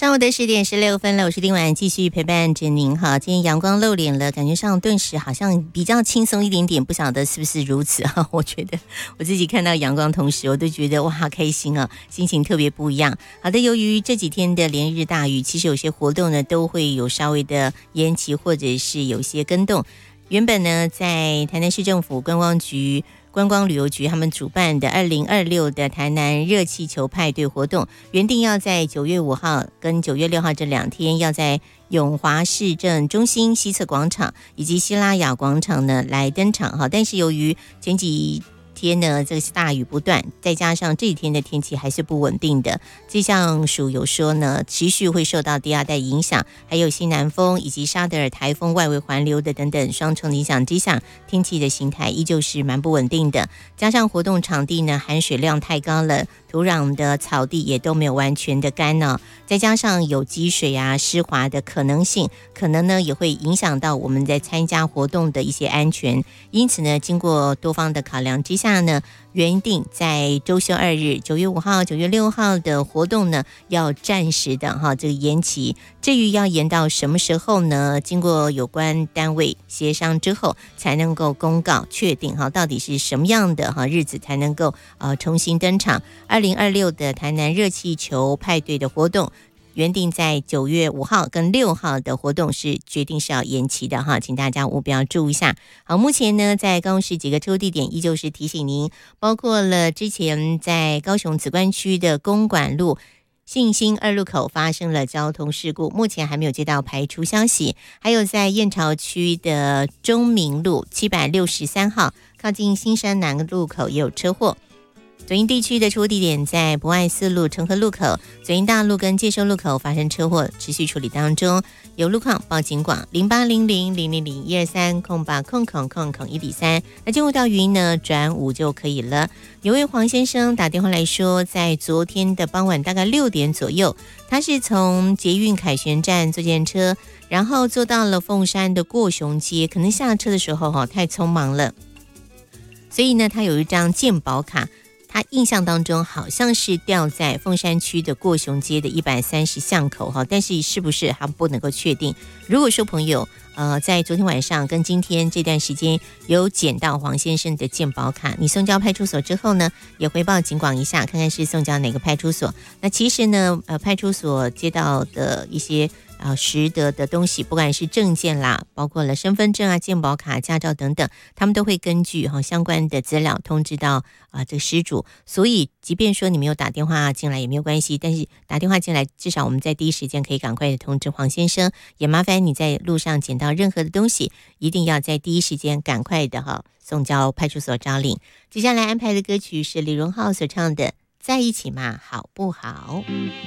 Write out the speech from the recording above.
上午的10:16了，我是丁婉，继续陪伴着您哈。今天阳光露脸了，感觉上顿时好像比较轻松一点点，不晓得是不是如此哈？我觉得我自己看到阳光同时，我都觉得哇，好开心啊，心情特别不一样。好的，由于这几天的连日大雨，其实有些活动呢都会有稍微的延期，或者是有些更动。原本呢，在台南市政府观光旅游局他们主办的2026的台南热气球派对活动，原定要在9月5号跟9月6号这2天，要在永华市政中心西侧广场以及西拉雅广场呢来登场哈。但是由于前几天呢，这个大雨不断，再加上这几天的天气还是不稳定的，气象署有说呢，持续会受到第二代影响，还有西南风以及沙德尔台风外围环流的等等双重影响之下，天气的形态依旧是蛮不稳定的。加上活动场地呢含水量太高了，土壤的草地也都没有完全的干哦，再加上有积水啊湿滑的可能性，可能呢也会影响到我们在参加活动的一些安全。因此呢，经过多方的考量之下呢，原定在周休2日9月5号9月6号的活动呢要暂时的这个延期。至于要延到什么时候呢，经过有关单位协商之后才能够公告确定到底是什么样的日子才能够重新登场。2026的台南热气球派对的活动原定在9月5号跟6号的活动是决定是要延期的哈，请大家务必要注意一下。好，目前呢在高雄市几个抽地点依旧是提醒您，包括了之前在高雄梓官区的公馆路信兴2路口发生了交通事故，目前还没有接到排除消息。还有在燕巢区的中明路763号靠近新山南路口也有车祸。左营地区的出入地点在博爱4路成和路口、左营大路跟介寿路口发生车祸，持续处理当中。有路况报警广0800000123080001.3。那进入到语音呢转5就可以了。有位黄先生打电话来说，在昨天的傍晚大概6点左右，他是从捷运凯旋站坐电车，然后坐到了凤山的过雄街，可能下车的时候太匆忙了，所以呢他有一张健保卡，他印象当中好像是掉在凤山区的过雄街的130巷口但是是不是还不能够确定。如果说朋友在昨天晚上跟今天这段时间有捡到黄先生的健保卡，你送交派出所之后呢，也回报警广一下，看看是送交哪个派出所。那其实呢派出所接到的一些实得的东西，不管是证件啦，包括了身份证啊、健保卡、驾照等等，他们都会根据相关的资料通知到这个失主。所以即便说你没有打电话进来也没有关系，但是打电话进来，至少我们在第一时间可以赶快的通知黄先生。也麻烦你在路上捡到任何的东西，一定要在第一时间赶快的送交派出所招领。接下来安排的歌曲是李荣浩所唱的《在一起嘛好不好》。